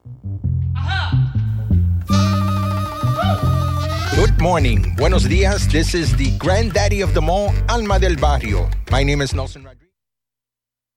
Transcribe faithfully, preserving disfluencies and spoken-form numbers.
Good morning. Buenos dias. This is the granddaddy of them all, Alma del Barrio. My name is Nelson Rodriguez.